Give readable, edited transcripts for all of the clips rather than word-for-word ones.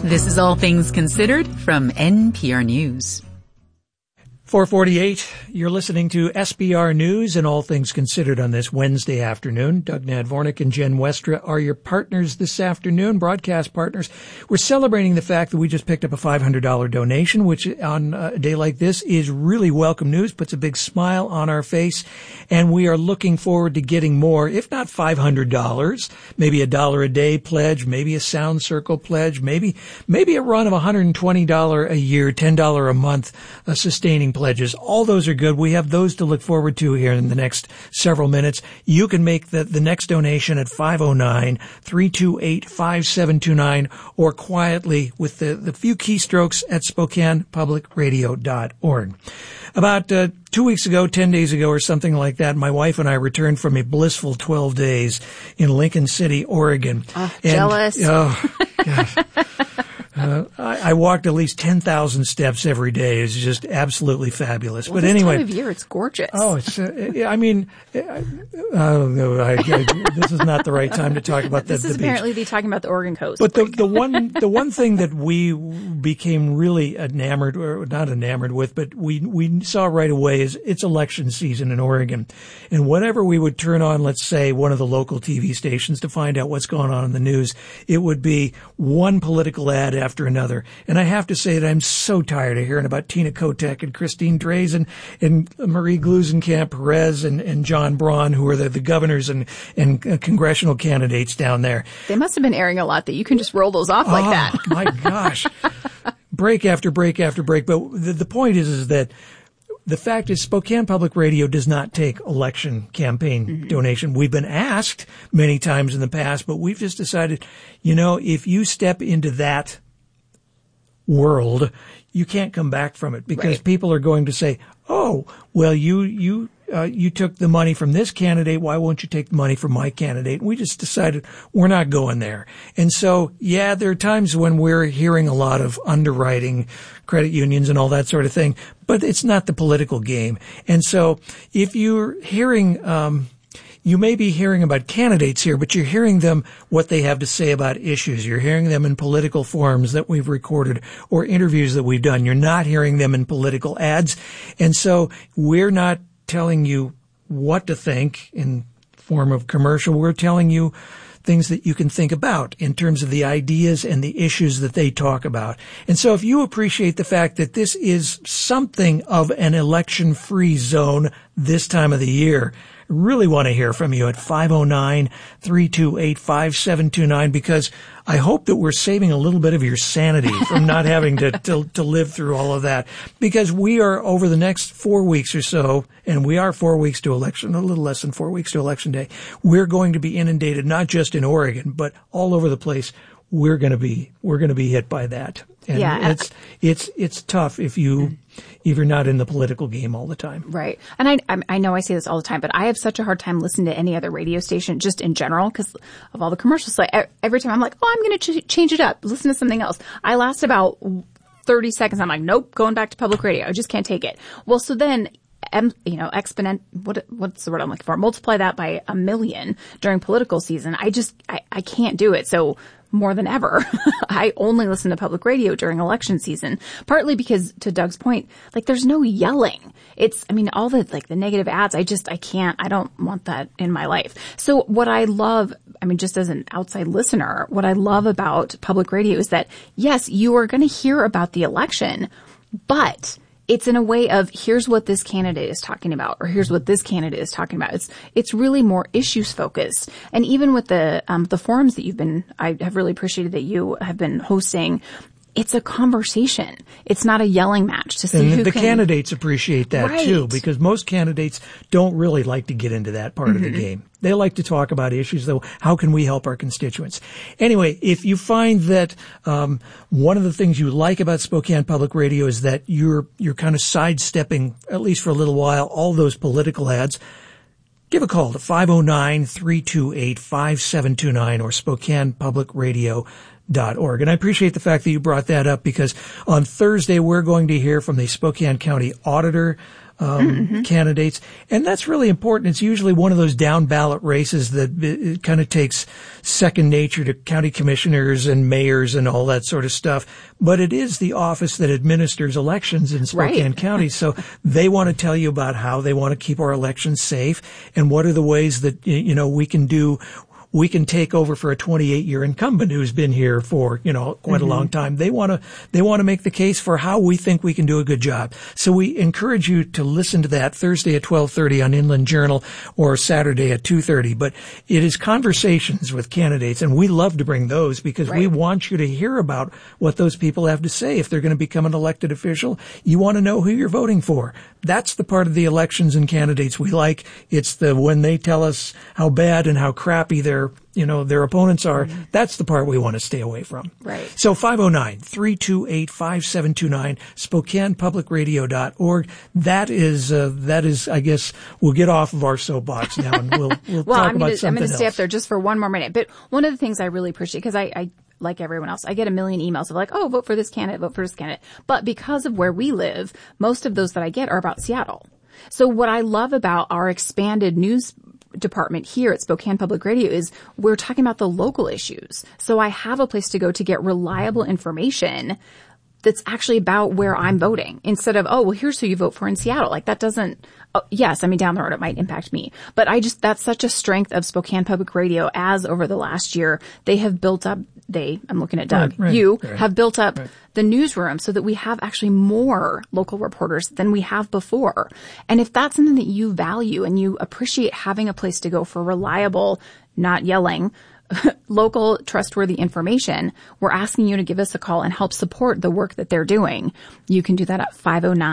This is All Things Considered from NPR News. 4:48, you're listening to SBR News and All Things Considered on this Wednesday afternoon. Doug Nadvornik and Jen Westra are your partners this afternoon, broadcast partners. We're celebrating the fact that we just picked up a $500 donation, which on a day like this is really welcome news, puts a big smile on our face, and we are looking forward to getting more, if not $500, maybe $1 a day pledge, maybe a Sound Circle pledge, maybe a run of $120 a year, $10 a month, sustaining pledges. All those are good. We have those to look forward to here in the next several minutes. You can make the next donation at 509-328-5729 or quietly with the few keystrokes at SpokanePublicRadio.org. About 2 weeks ago, 10 days ago or something like that, my wife and I returned from a blissful 12 days in Lincoln City, Oregon. Jealous. Oh, gosh. I walked at least 10,000 steps every day. It's just absolutely fabulous. Well, but this anyway, time of year, it's gorgeous. Oh, it's. This is not the right time to talk about this is apparently talking about the Oregon coast. But the one thing that we became really enamored, or not enamored with, but we saw right away is it's election season in Oregon, and whenever we would turn on, let's say, one of the local TV stations to find out what's going on in the news, it would be one political ad after another. And I have to say that I'm so tired of hearing about Tina Kotek and Christine Drazan and Marie Gluesenkamp-Perez and John Braun, who are the governors and congressional candidates down there. They must have been airing a lot that you can just roll those off like that. My gosh. Break after break after break. But the point is that the fact is Spokane Public Radio does not take election campaign donation. We've been asked many times in the past, but we've just decided, if you step into that world, you can't come back from it because people are going to say, oh, well, you took the money from this candidate. Why won't you take the money from my candidate? And we just decided we're not going there. And so, there are times when we're hearing a lot of underwriting, credit unions and all that sort of thing, but it's not the political game. And so if you're hearing, you may be hearing about candidates here, but you're hearing them, what they have to say about issues. You're hearing them in political forums that we've recorded or interviews that we've done. You're not hearing them in political ads. And so we're not telling you what to think in form of commercial. We're telling you things that you can think about in terms of the ideas and the issues that they talk about. And so if you appreciate the fact that this is something of an election-free zone this time of the year, really want to hear from you at 509-328-5729 because I hope that we're saving a little bit of your sanity from not having to live through all of that, because we are over the next 4 weeks or so, and we are 4 weeks to election, a little less than 4 weeks to election day. We're going to be inundated, not just in Oregon, but all over the place. We're going to be hit by that. And it's tough if you're not in the political game all the time. Right. And I know I say this all the time, but I have such a hard time listening to any other radio station just in general because of all the commercials. So every time I'm like, oh, I'm going to change it up, listen to something else. I last about 30 seconds. I'm like, nope, going back to public radio. I just can't take it. Well, so then what's the word I'm looking for? Multiply that by 1 million during political season. I can't do it. So more than ever, I only listen to public radio during election season, partly because, to Doug's point, there's no yelling. All the negative ads, I don't want that in my life. So what I love, just as an outside listener, what I love about public radio is that, yes, you are going to hear about the election, but it's in a way of here's what this candidate is talking about, or here's what this candidate is talking about. It's really more issues focused. And even with the forums that I have really appreciated that you have been hosting. It's a conversation. It's not a yelling match to see who the candidates appreciate that too, because most candidates don't really like to get into that part of the game. They like to talk about issues, though. How can we help our constituents? Anyway, if you find that one of the things you like about Spokane Public Radio is that you're kind of sidestepping, at least for a little while, all those political ads, give a call to 509-328-5729 or SpokanePublicRadio.org. And I appreciate the fact that you brought that up because on Thursday we're going to hear from the Spokane County Auditor candidates. And that's really important. It's usually one of those down ballot races that it kind of takes second nature to county commissioners and mayors and all that sort of stuff. But it is the office that administers elections in Spokane County. So they want to tell you about how they want to keep our elections safe and what are the ways that, we can take over for a 28-year incumbent who's been here for, quite a long time. They want to make the case for how we think we can do a good job. So we encourage you to listen to that Thursday at 12:30 on Inland Journal or Saturday at 2:30. But it is conversations with candidates, and we love to bring those because we want you to hear about what those people have to say. If they're going to become an elected official, you want to know who you're voting for. That's the part of the elections and candidates we like. It's when they tell us how bad and how crappy their opponents are. That's the part we want to stay away from. Right. So 509-328-5729, SpokanePublicRadio.org. That is, I guess, we'll get off of our soapbox now and we'll talk about something else. I'm going to stay up there just for one more minute. But one of the things I really appreciate, because I like everyone else, I get a million emails of like, oh, vote for this candidate, vote for this candidate. But because of where we live, most of those that I get are about Seattle. So what I love about our expanded news department here at Spokane Public Radio is we're talking about the local issues. So I have a place to go to get reliable information that's actually about where I'm voting instead of, oh, well, here's who you vote for in Seattle. Like that doesn't, yes, I mean, down the road it might impact me, but that's such a strength of Spokane Public Radio as over the last year, they have built up, I'm looking at Doug, have built up the newsroom so that we have actually more local reporters than we have before. And if that's something that you value and you appreciate having a place to go for reliable, not yelling, local, trustworthy information, we're asking you to give us a call and help support the work that they're doing. You can do that at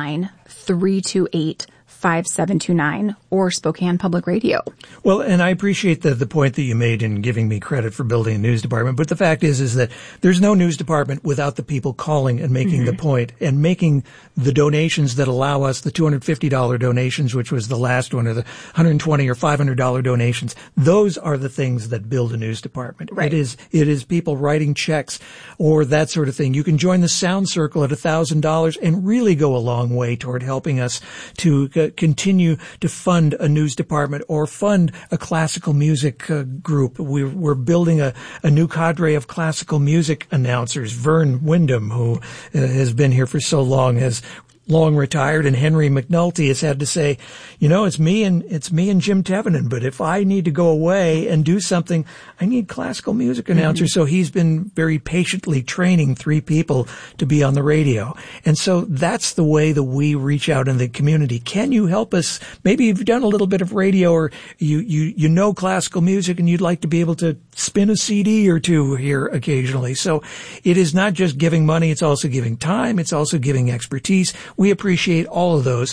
509-328-5729 or Spokane Public Radio. Well, and I appreciate the point that you made in giving me credit for building a news department. But the fact is that there's no news department without the people calling and making the point and making the donations that allow us, the $250 donations, which was the last one, or the $120 or $500 donations. Those are the things that build a news department. Right. It is people writing checks or that sort of thing. You can join the Sound Circle at $1,000 and really go a long way toward helping us to continue to fund a news department or fund a classical music group. We're building a new cadre of classical music announcers. Vern Wyndham, who has been here for so long, has long retired, and Henry McNulty has had to say, it's me and Jim Tevenin, but if I need to go away and do something, I need classical music announcers. So he's been very patiently training 3 people to be on the radio. And so that's the way that we reach out in the community. Can you help us? Maybe you've done a little bit of radio or you know classical music and you'd like to be able to spin a CD or two here occasionally. So it is not just giving money. It's also giving time. It's also giving expertise. We appreciate all of those.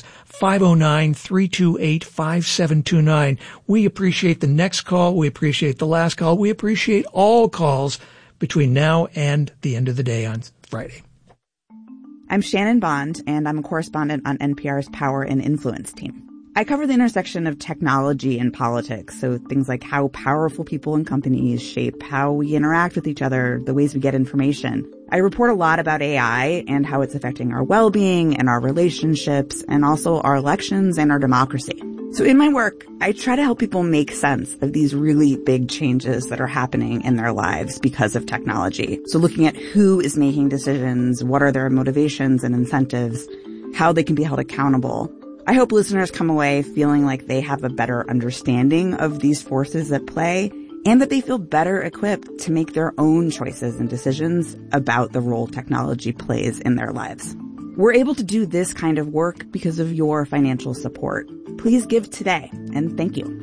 509-328-5729. We appreciate the next call. We appreciate the last call. We appreciate all calls between now and the end of the day on Friday. I'm Shannon Bond, and I'm a correspondent on NPR's Power and Influence team. I cover the intersection of technology and politics, so things like how powerful people and companies shape how we interact with each other, the ways we get information. I report a lot about AI and how it's affecting our well-being and our relationships and also our elections and our democracy. So in my work, I try to help people make sense of these really big changes that are happening in their lives because of technology. So looking at who is making decisions, what are their motivations and incentives, how they can be held accountable. I hope listeners come away feeling like they have a better understanding of these forces at play and that they feel better equipped to make their own choices and decisions about the role technology plays in their lives. We're able to do this kind of work because of your financial support. Please give today, and thank you.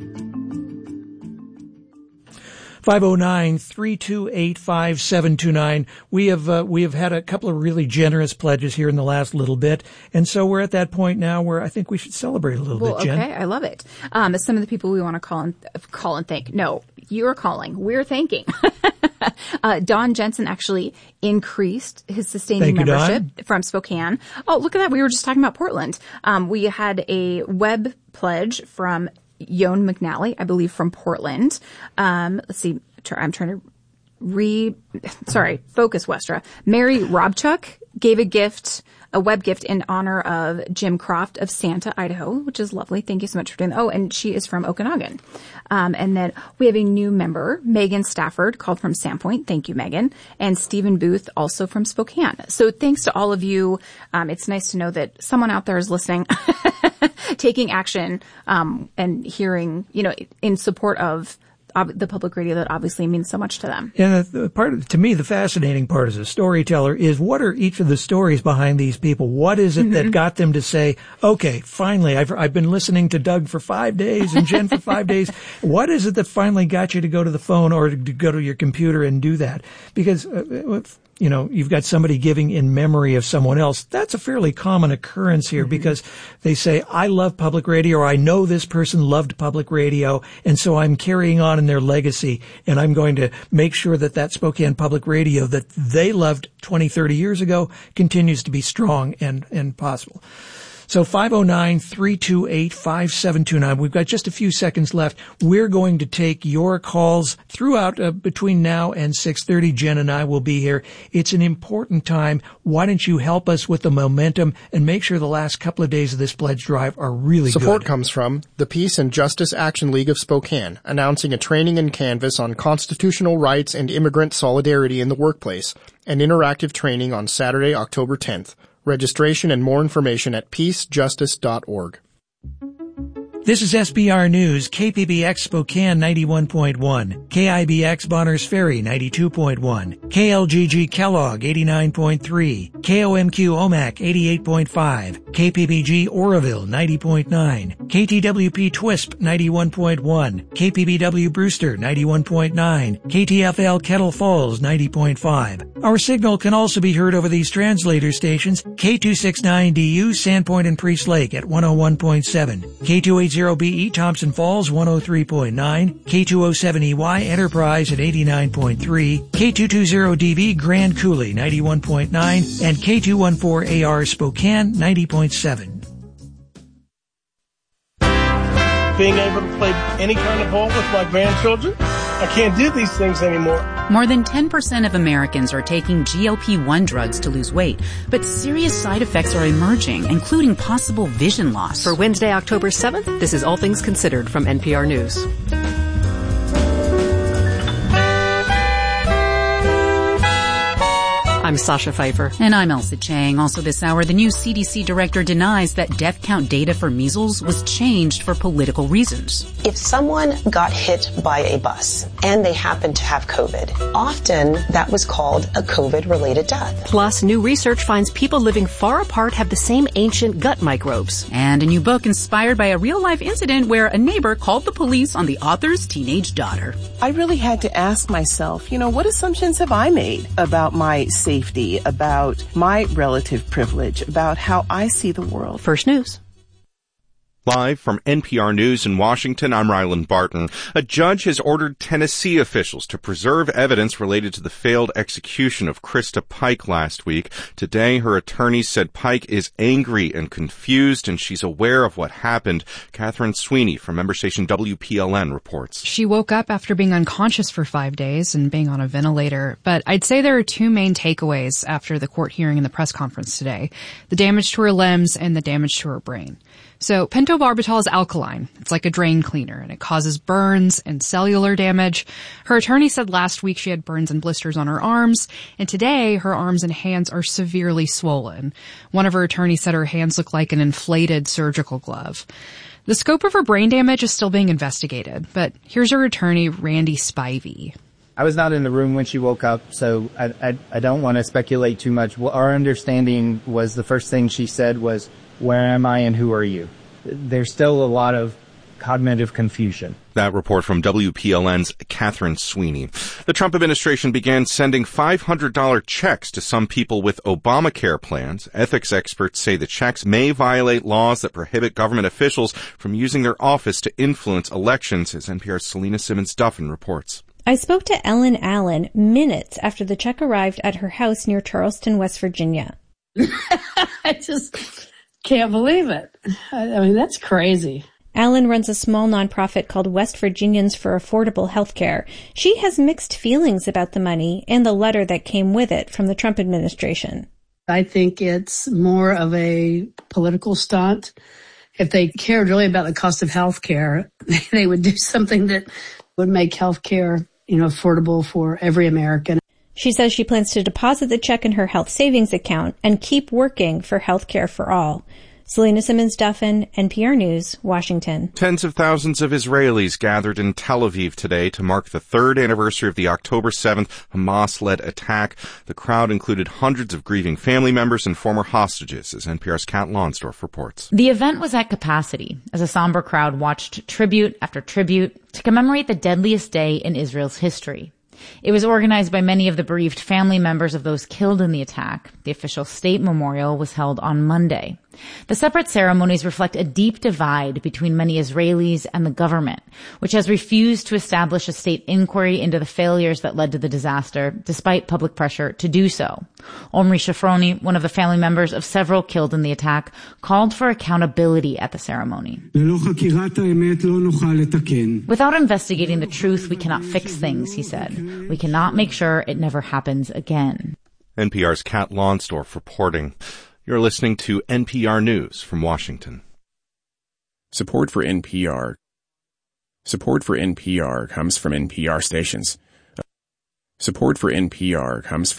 509-328-5729. We have had a couple of really generous pledges here in the last little bit. And so we're at that point now where I think we should celebrate a little bit, Jen. Okay, I love it. Some of the people we want to call and thank. No, you're calling. We're thanking. Don Jensen actually increased his sustaining membership from Spokane. Oh, look at that. We were just talking about Portland. We had a web pledge from Yon McNally, I believe, from Portland. Let's see. I'm trying to focus, Westra. Mary Robchuk gave a gift a web gift in honor of Jim Croft of Santa, Idaho, which is lovely. Thank you so much for doing that. Oh, and she is from Okanagan. And then we have a new member, Megan Stafford, called from Sandpoint. Thank you, Megan. And Stephen Booth, also from Spokane. So thanks to all of you. It's nice to know that someone out there is listening, taking action, and hearing, in support of the public radio that obviously means so much to them. And to me, the fascinating part as a storyteller is what are each of the stories behind these people? What is it that got them to say, okay, finally, I've been listening to Doug for 5 days and Jen for 5 days. What is it that finally got you to go to the phone or to go to your computer and do that? Because, you've got somebody giving in memory of someone else. That's a fairly common occurrence here because they say, I love public radio, or I know this person loved public radio, and so I'm carrying on in their legacy, and I'm going to make sure that Spokane Public Radio that they loved 20, 30 years ago continues to be strong and possible. So 509-328-5729. We've got just a few seconds left. We're going to take your calls throughout between now and 6:30. Jen and I will be here. It's an important time. Why don't you help us with the momentum and make sure the last couple of days of this pledge drive are really good. Support comes from the Peace and Justice Action League of Spokane, announcing a training and canvas on constitutional rights and immigrant solidarity in the workplace, and interactive training on Saturday, October 10th. Registration and more information at peacejustice.org. This is SBR News, KPBX Spokane 91.1, KIBX Bonners Ferry 92.1, KLGG Kellogg 89.3, KOMQ Omak 88.5, KPBG Oroville 90.9, KTWP Twisp 91.1, KPBW Brewster 91.9, KTFL Kettle Falls 90.5. Our signal can also be heard over these translator stations, K269DU Sandpoint and Priest Lake at 101.7, K280BE Thompson Falls 103.9, K207EY Enterprise at 89.3, K220DV Grand Coulee 91.9, and K214AR Spokane 90.7. Being able to play any kind of ball with my grandchildren, I can't do these things anymore. More than 10% of Americans are taking GLP-1 drugs to lose weight, but serious side effects are emerging, including possible vision loss. For Wednesday, October 7th, this is All Things Considered from NPR News. I'm Sasha Pfeiffer. And I'm Elsa Chang. Also this hour, the new CDC director denies that death count data for measles was changed for political reasons. If someone got hit by a bus and they happened to have COVID, often that was called a COVID-related death. Plus, new research finds people living far apart have the same ancient gut microbes. And a new book inspired by a real-life incident where a neighbor called the police on the author's teenage daughter. I really had to ask myself, what assumptions have I made about my safety, about my relative privilege, about how I see the world? First News. Live from NPR News in Washington, I'm Ryland Barton. A judge has ordered Tennessee officials to preserve evidence related to the failed execution of Krista Pike last week. Today, her attorneys said Pike is angry and confused, and she's aware of what happened. Catherine Sweeney from member station WPLN reports. She woke up after being unconscious for 5 days and being on a ventilator. But I'd say there are two main takeaways after the court hearing and the press conference today: the damage to her limbs and the damage to her brain. So pentobarbital is alkaline. It's like a drain cleaner, and it causes burns and cellular damage. Her attorney said last week she had burns and blisters on her arms, and today her arms and hands are severely swollen. One of her attorneys said her hands look like an inflated surgical glove. The scope of her brain damage is still being investigated, but here's her attorney, Randy Spivey. I was not in the room when she woke up, so I don't want to speculate too much. Our understanding was the first thing she said was, "Where am I and who are you?" There's still a lot of cognitive confusion. That report from WPLN's Catherine Sweeney. The Trump administration began sending $500 checks to some people with Obamacare plans. Ethics experts say the checks may violate laws that prohibit government officials from using their office to influence elections, as NPR's Selena Simmons-Duffin reports. I spoke to Ellen Allen minutes after the check arrived at her house near Charleston, West Virginia. I just can't believe it. I mean, that's crazy. Allen runs a small nonprofit called West Virginians for Affordable Health Care. She has mixed feelings about the money and the letter that came with it from the Trump administration. I think it's more of a political stunt. If they cared really about the cost of health care, they would do something that would make health care, affordable for every American. She says she plans to deposit the check in her health savings account and keep working for health care for all. Selena Simmons-Duffin, NPR News, Washington. Tens of thousands of Israelis gathered in Tel Aviv today to mark the third anniversary of the October 7th Hamas-led attack. The crowd included hundreds of grieving family members and former hostages, as NPR's Kat Lonsdorf reports. The event was at capacity as a somber crowd watched tribute after tribute to commemorate the deadliest day in Israel's history. It was organized by many of the bereaved family members of those killed in the attack. The official state memorial was held on Monday. The separate ceremonies reflect a deep divide between many Israelis and the government, which has refused to establish a state inquiry into the failures that led to the disaster, despite public pressure to do so. Omri Shafroni, one of the family members of several killed in the attack, called for accountability at the ceremony. Without investigating the truth, we cannot fix things, he said. We cannot make sure it never happens again. NPR's Kat Lonsdorf reporting. You're listening to NPR News from Washington. Support for NPR comes from NPR stations. Support for NPR comes from